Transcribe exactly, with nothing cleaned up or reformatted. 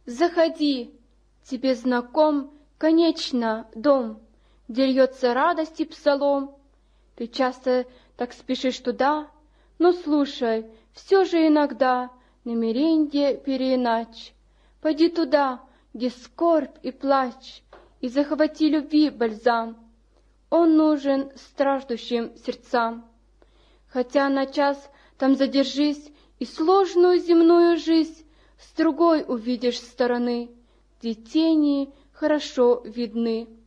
заходи, тебе знаком, конечно, дом, где льется радость и псалом. Ты часто так спешишь туда, но слушай, все же иногда на меренье переиначь. Пойди туда, где скорбь и плач, и захвати любви бальзам. Он нужен страждущим сердцам. Хотя на час там задержись, и сложную земную жизнь с другой увидишь стороны, где тени хорошо видны.